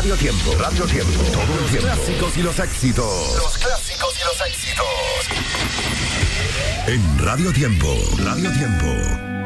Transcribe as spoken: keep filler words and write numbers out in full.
Radio Tiempo. Radio Tiempo. Todo el tiempo. Los clásicos y los éxitos. Los clásicos y los éxitos. En Radio Tiempo. Radio Tiempo.